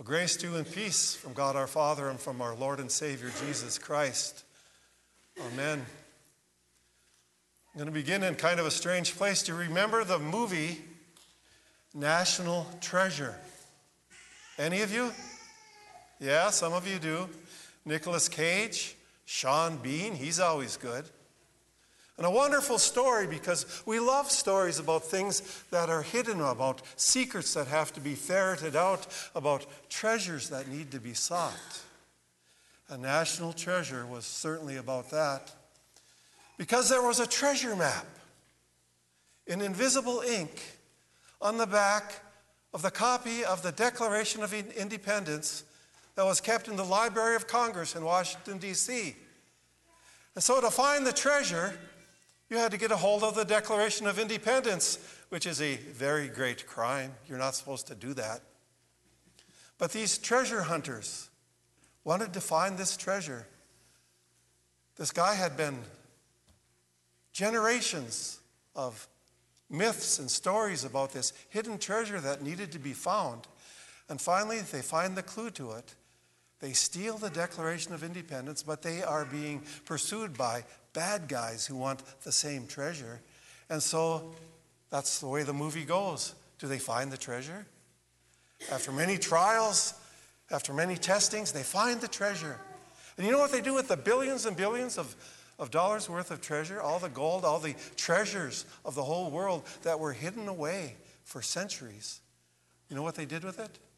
Grace to you and peace from God our Father and from our Lord and Savior Jesus Christ. Amen. I'm going to begin in kind of a strange place. Do you remember the movie National Treasure? Any of you? Yeah, some of you do. Nicolas Cage, Sean Bean, he's always good. And a wonderful story, because we love stories about things that are hidden, about secrets that have to be ferreted out, about treasures that need to be sought. A National Treasure was certainly about that, because there was a treasure map in invisible ink on the back of the copy of the Declaration of Independence that was kept in the Library of Congress in Washington, D.C. And so to find the treasure, you had to get a hold of the Declaration of Independence, which is a very great crime. You're not supposed to do that. But these treasure hunters wanted to find this treasure. This guy had been generations of myths and stories about this hidden treasure that needed to be found. And finally, they find the clue to it. They steal the Declaration of Independence, but they are being pursued by bad guys who want the same treasure. And so that's the way the movie goes. Do they find the treasure? After many trials, after many testings, they find the treasure. And you know what they do with the billions and billions of dollars worth of treasure? All the gold, all the treasures of the whole world that were hidden away for centuries. You know what they did with it?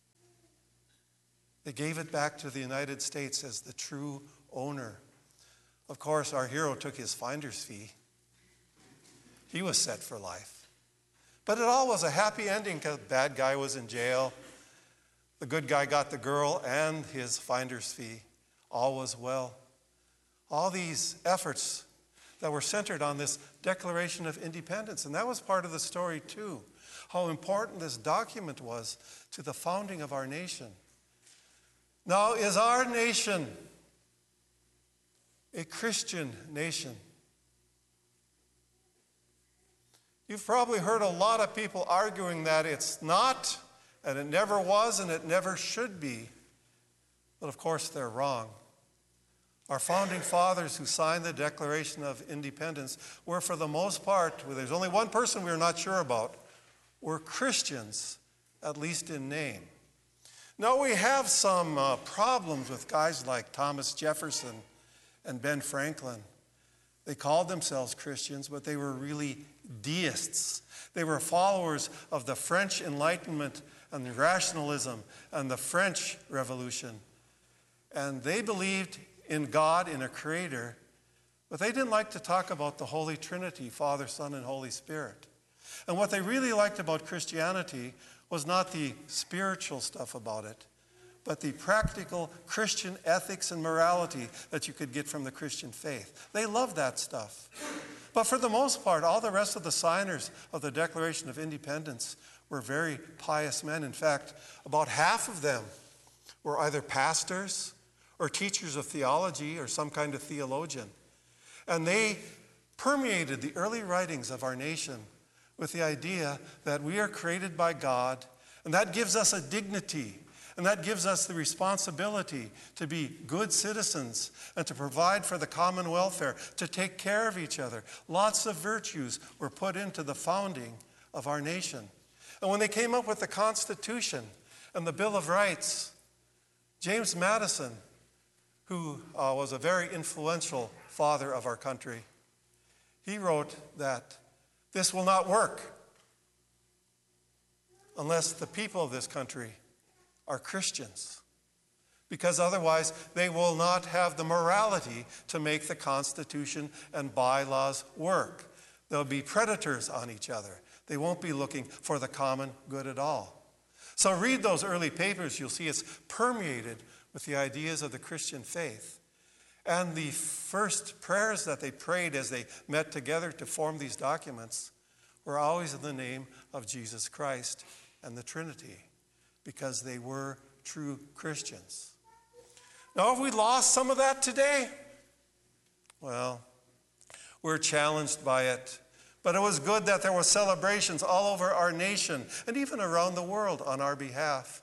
They gave it back to the United States as the true owner. Of course, our hero took his finder's fee. He was set for life. But it all was a happy ending, because the bad guy was in jail. The good guy got the girl and his finder's fee. All was well. All these efforts that were centered on this Declaration of Independence. And that was part of the story too. How important this document was to the founding of our nation. Now, is our nation a Christian nation? You've probably heard a lot of people arguing that it's not, and it never was, and it never should be. But of course, they're wrong. Our founding fathers who signed the Declaration of Independence were, for the most part, there's only one person we're not sure about, were Christians, at least in name. Now, we have some problems with guys like Thomas Jefferson and Ben Franklin. They called themselves Christians, but they were really deists. They were followers of the French Enlightenment and the rationalism and the French Revolution. And they believed in God, in a creator, but they didn't like to talk about the Holy Trinity, Father, Son, and Holy Spirit. And what they really liked about Christianity was not the spiritual stuff about it, but the practical Christian ethics and morality that you could get from the Christian faith. They loved that stuff. But for the most part, all the rest of the signers of the Declaration of Independence were very pious men. In fact, about half of them were either pastors or teachers of theology or some kind of theologian. And they permeated the early writings of our nation with the idea that we are created by God, and that gives us a dignity, and that gives us the responsibility to be good citizens and to provide for the common welfare, to take care of each other. Lots of virtues were put into the founding of our nation. And when they came up with the Constitution and the Bill of Rights, James Madison, who was a very influential father of our country, he wrote that this will not work unless the people of this country are Christians, because otherwise they will not have the morality to make the Constitution and bylaws work. They'll be predators on each other. They won't be looking for the common good at all. So read those early papers. You'll see it's permeated with the ideas of the Christian faith. And the first prayers that they prayed as they met together to form these documents were always in the name of Jesus Christ and the Trinity, because they were true Christians. Now, have we lost some of that today? Well, we're challenged by it. But it was good that there were celebrations all over our nation and even around the world on our behalf.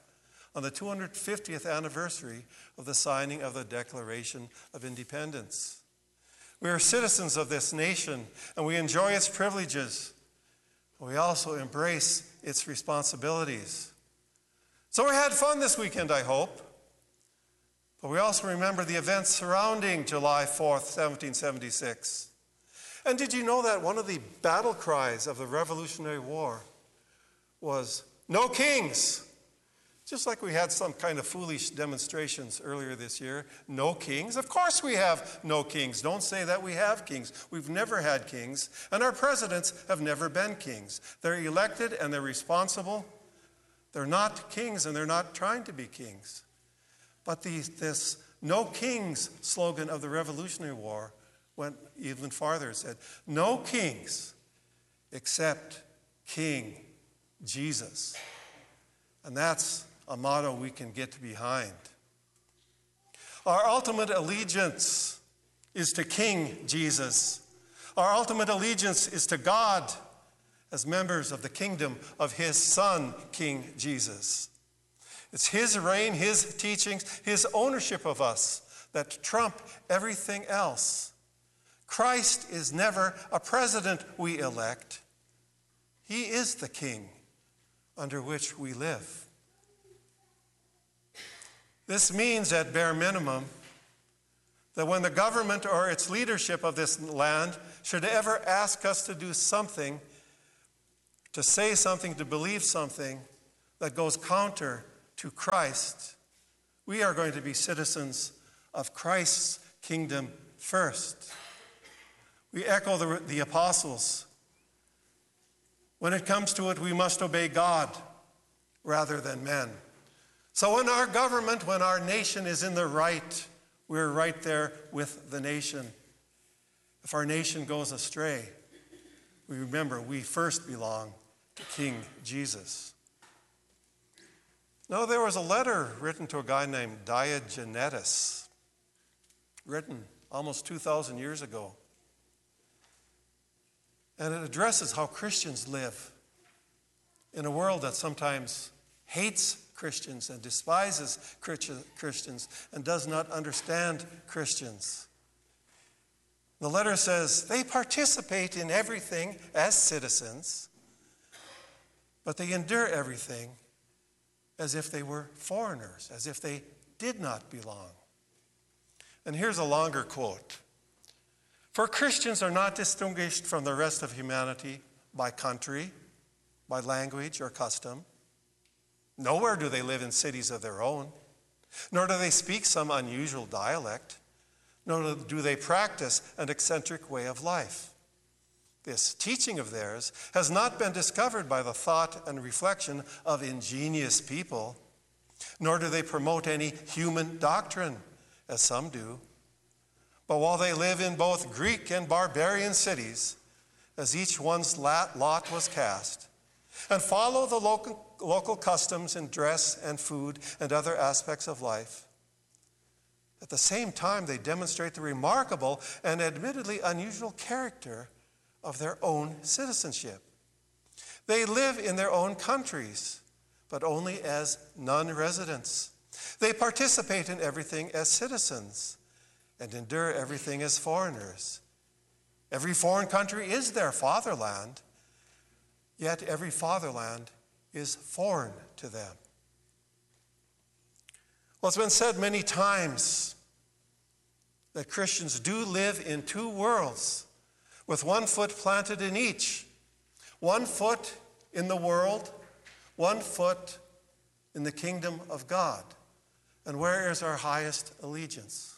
on the 250th anniversary of the signing of the Declaration of Independence. We are citizens of this nation, and we enjoy its privileges. We also embrace its responsibilities. So we had fun this weekend, I hope. But we also remember the events surrounding July 4th, 1776. And did you know that one of the battle cries of the Revolutionary War was, "No kings"? Just like we had some kind of foolish demonstrations earlier this year. No kings? Of course we have no kings. Don't say that we have kings. We've never had kings, and our presidents have never been kings. They're elected and they're responsible. They're not kings, and they're not trying to be kings. But this "No kings" slogan of the Revolutionary War went even farther. It said, "No kings except King Jesus." And that's a motto we can get behind. Our ultimate allegiance is to King Jesus. Our ultimate allegiance is to God as members of the kingdom of his Son, King Jesus. It's his reign, his teachings, his ownership of us that trump everything else. Christ is never a president we elect. He is the king under which we live. This means, at bare minimum, that when the government or its leadership of this land should ever ask us to do something, to say something, to believe something that goes counter to Christ, we are going to be citizens of Christ's kingdom first. We echo the apostles. When it comes to it, we must obey God rather than men. So when our government, when our nation is in the right, we're right there with the nation. If our nation goes astray, we remember we first belong to King Jesus. Now, there was a letter written to a guy named Diogenetus, written almost 2,000 years ago. And it addresses how Christians live in a world that sometimes hates Christians and despises Christians and does not understand Christians. The letter says, they participate in everything as citizens, but they endure everything as if they were foreigners, as if they did not belong. And here's a longer quote. For Christians are not distinguished from the rest of humanity by country, by language or custom. Nowhere do they live in cities of their own, nor do they speak some unusual dialect, nor do they practice an eccentric way of life. This teaching of theirs has not been discovered by the thought and reflection of ingenious people, nor do they promote any human doctrine, as some do. But while they live in both Greek and barbarian cities, as each one's lot was cast, and follow the local customs in dress and food and other aspects of life, at the same time they demonstrate the remarkable and admittedly unusual character of their own citizenship. They live in their own countries, but only as non-residents. They participate in everything as citizens and endure everything as foreigners. Every foreign country is their fatherland, yet every fatherland is foreign to them. Well, it's been said many times that Christians do live in two worlds, with one foot planted in each. One foot in the world, one foot in the kingdom of God. And where is our highest allegiance?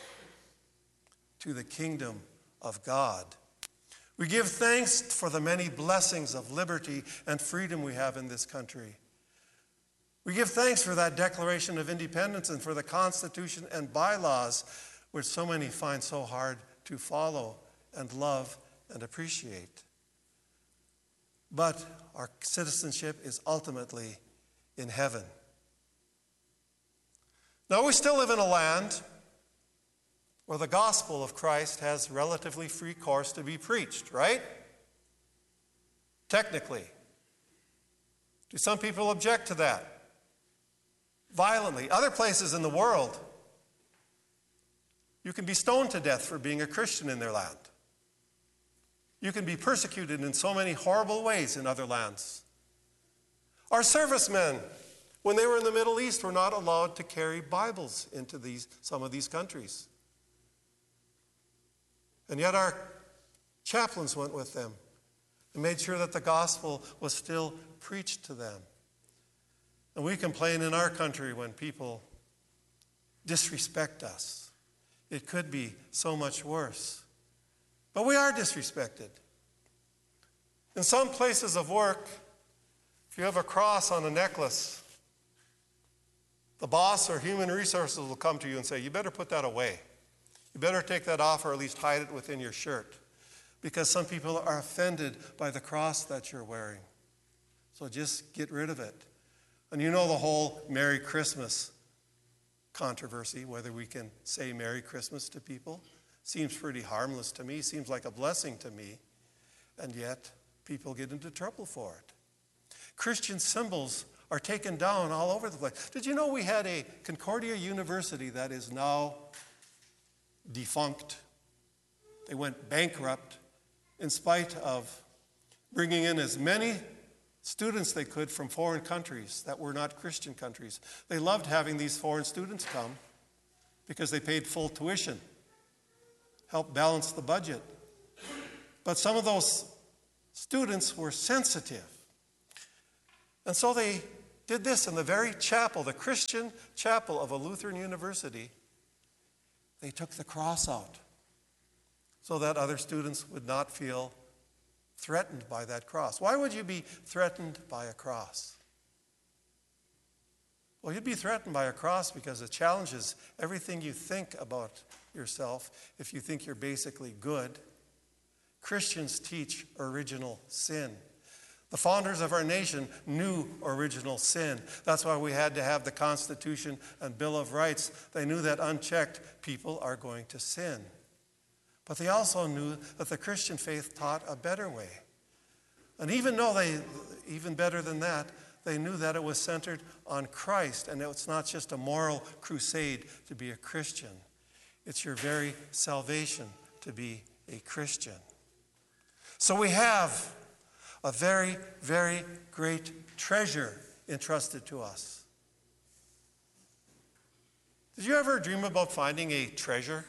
To the kingdom of God. We give thanks for the many blessings of liberty and freedom we have in this country. We give thanks for that Declaration of Independence and for the Constitution and bylaws, which so many find so hard to follow and love and appreciate. But our citizenship is ultimately in heaven. Now, we still live in a land where the gospel of Christ has relatively free course to be preached, right? Technically. Do some people object to that? violently. Other places in the world, you can be stoned to death for being a Christian in their land. You can be persecuted in so many horrible ways in other lands. Our servicemen, when they were in the Middle East, were not allowed to carry Bibles into some of these countries. And yet our chaplains went with them and made sure that the gospel was still preached to them. And we complain in our country when people disrespect us. It could be so much worse. But we are disrespected. In some places of work, if you have a cross on a necklace, the boss or human resources will come to you and say, you better put that away. You better take that off or at least hide it within your shirt. Because some people are offended by the cross that you're wearing. So just get rid of it. And you know the whole Merry Christmas controversy, whether we can say Merry Christmas to people. Seems pretty harmless to me, seems like a blessing to me. And yet, people get into trouble for it. Christian symbols are taken down all over the place. Did you know we had a Concordia University that is now defunct? They went bankrupt in spite of bringing in as many students they could from foreign countries that were not Christian countries. They loved having these foreign students come because they paid full tuition, helped balance the budget. But some of those students were sensitive. And so they did this in the very chapel, the Christian chapel of a Lutheran university. They took the cross out so that other students would not feel threatened by that cross. Why would you be threatened by a cross? Well, you'd be threatened by a cross because it challenges everything you think about yourself if you think you're basically good. Christians teach original sin. The founders of our nation knew original sin. That's why we had to have the Constitution and Bill of Rights. They knew that unchecked people are going to sin. But they also knew that the Christian faith taught a better way. And even better than that, they knew that it was centered on Christ, and it's not just a moral crusade to be a Christian. It's your very salvation to be a Christian. So we have a very, very great treasure entrusted to us. Did you ever dream about finding a treasure?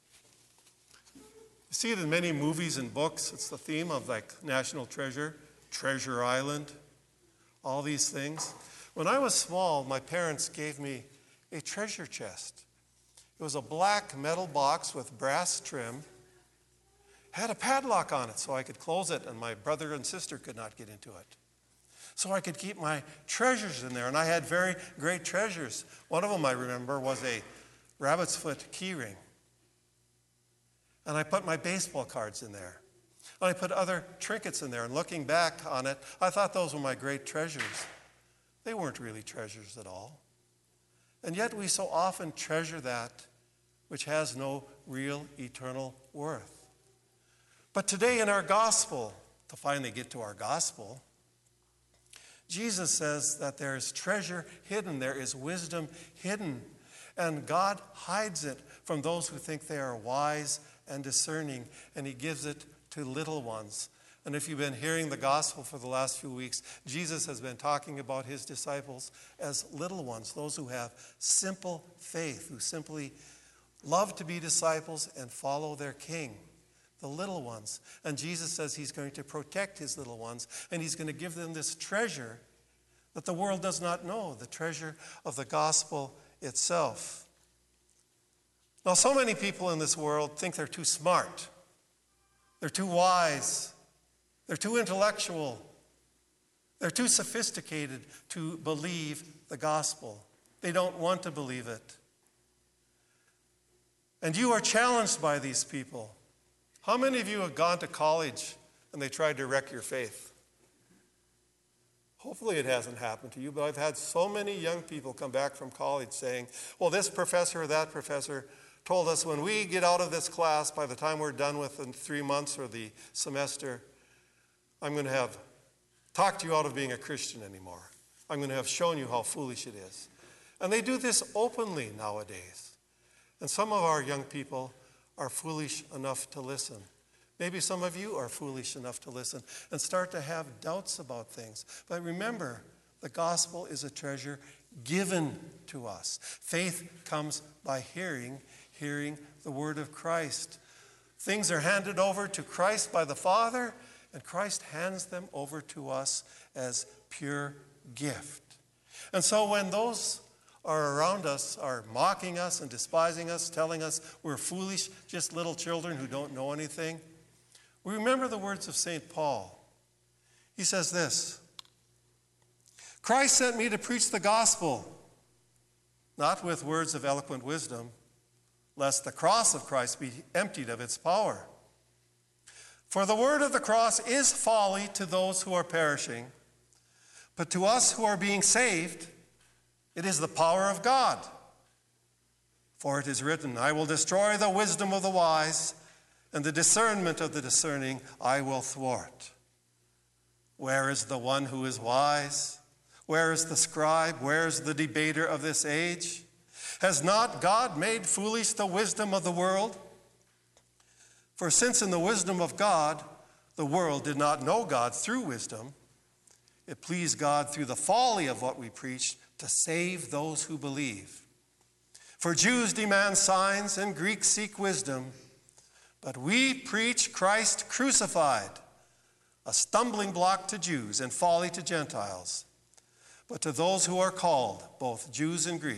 You see it in many movies and books. It's the theme of like National Treasure, Treasure Island, all these things. When I was small, my parents gave me a treasure chest. It was a black metal box with brass trim. Had a padlock on it so I could close it and my brother and sister could not get into it. So I could keep my treasures in there, and I had very great treasures. One of them I remember was a rabbit's foot key ring. And I put my baseball cards in there. And I put other trinkets in there, and looking back on it, I thought those were my great treasures. They weren't really treasures at all. And yet we so often treasure that which has no real eternal worth. But today in our gospel, to finally get to our gospel, Jesus says that there is treasure hidden, there is wisdom hidden, and God hides it from those who think they are wise and discerning, and he gives it to little ones. And if you've been hearing the gospel for the last few weeks, Jesus has been talking about his disciples as little ones, those who have simple faith, who simply love to be disciples and follow their king, the little ones. And Jesus says he's going to protect his little ones, and he's going to give them this treasure that the world does not know, the treasure of the gospel itself. Now, so many people in this world think they're too smart, they're too wise, they're too intellectual, they're too sophisticated to believe the gospel. They don't want to believe it. And you are challenged by these people. How many of you have gone to college and they tried to wreck your faith? Hopefully it hasn't happened to you, but I've had so many young people come back from college saying, well, this professor or that professor told us when we get out of this class, by the time we're done with in 3 months or the semester, I'm going to have talked you out of being a Christian anymore. I'm going to have shown you how foolish it is. And they do this openly nowadays. And some of our young people are foolish enough to listen. Maybe some of you are foolish enough to listen and start to have doubts about things. But remember, the gospel is a treasure given to us. Faith comes by hearing the word of Christ. Things are handed over to Christ by the Father, and Christ hands them over to us as pure gift. And so when those are around us are mocking us and despising us, telling us we're foolish, just little children who don't know anything, we remember the words of St. Paul. He says this, Christ sent me to preach the gospel, not with words of eloquent wisdom, lest the cross of Christ be emptied of its power. For the word of the cross is folly to those who are perishing, but to us who are being saved, it is the power of God. For it is written, I will destroy the wisdom of the wise, and the discernment of the discerning I will thwart. Where is the one who is wise? Where is the scribe? Where is the debater of this age? Has not God made foolish the wisdom of the world? For since in the wisdom of God, the world did not know God through wisdom, it pleased God through the folly of what we preach to save those who believe. For Jews demand signs and Greeks seek wisdom, but we preach Christ crucified, a stumbling block to Jews and folly to Gentiles. But to those who are called, both Jews and Greeks,